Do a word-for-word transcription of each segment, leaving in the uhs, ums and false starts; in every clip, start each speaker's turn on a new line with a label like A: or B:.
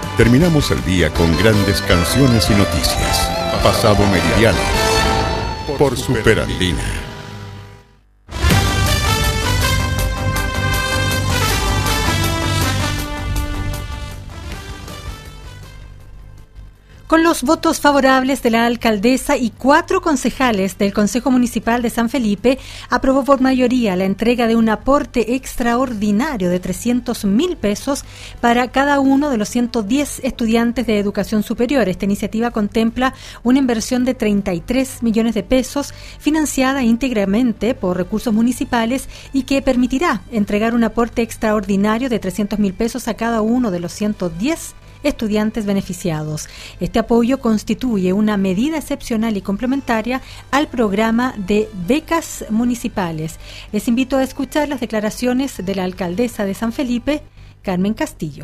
A: Terminamos el día con grandes canciones y noticias. Pasado Meridiano por Superandina.
B: Con los votos favorables de la alcaldesa y cuatro concejales del Consejo Municipal de San Felipe, aprobó por mayoría la entrega de un aporte extraordinario de trescientos mil pesos para cada uno de los ciento diez estudiantes de educación superior. Esta iniciativa contempla una inversión de treinta y tres millones de pesos, financiada íntegramente por recursos municipales y que permitirá entregar un aporte extraordinario de trescientos mil pesos a cada uno de los ciento diez estudiantes beneficiados. Este apoyo constituye una medida excepcional y complementaria al programa de becas municipales. Les invito a escuchar las declaraciones de la alcaldesa de San Felipe, Carmen Castillo.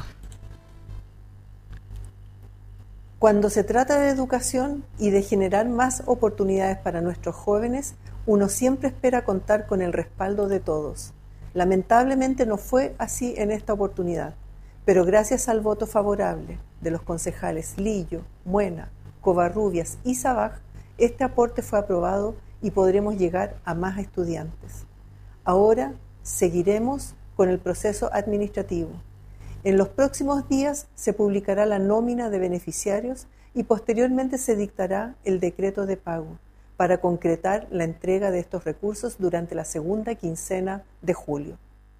C: Cuando se trata de educación y de generar más oportunidades para nuestros jóvenes, uno siempre espera contar con el respaldo de todos. Lamentablemente no fue así en esta oportunidad. Pero gracias al voto favorable de los concejales Lillo, Muena, Covarrubias y Sabaj, este aporte fue aprobado y podremos llegar a más estudiantes. Ahora seguiremos con el proceso administrativo. En los próximos días se publicará la nómina de beneficiarios y posteriormente se dictará el decreto de pago para concretar la entrega de estos recursos durante la segunda quincena de julio.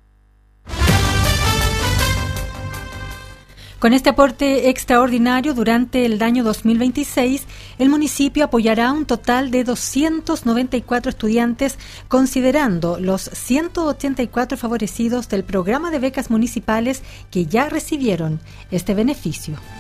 B: Con este aporte extraordinario durante el año dos mil veintiséis, el municipio apoyará un total de doscientos noventa y cuatro estudiantes, considerando los ciento ochenta y cuatro favorecidos del programa de becas municipales que ya recibieron este beneficio.